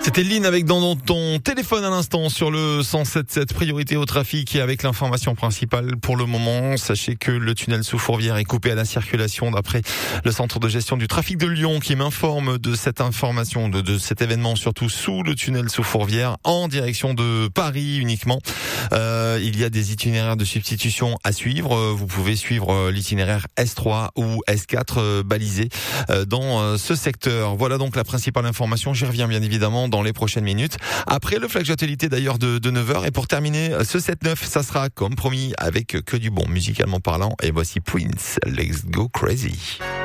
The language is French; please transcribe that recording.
C'était Lynn avec dans ton téléphone à l'instant sur le 107.7, priorité au trafic, et avec l'information principale pour le moment. Sachez que le tunnel sous Fourvière est coupé à la circulation d'après le centre de gestion du trafic de Lyon qui m'informe de cette information, de cet événement, surtout sous le tunnel sous Fourvière en direction de Paris uniquement. Il y a des itinéraires de substitution à suivre. Vous pouvez suivre l'itinéraire S3 ou S4 balisé dans ce secteur. Voilà donc la principale information. J'y reviens bien évidemment dans les prochaines minutes. Après le flash d'actualité d'ailleurs de 9h. Et pour terminer ce 7-9, ça sera comme promis avec que du bon musicalement parlant. Et voici Prince, Let's Go Crazy.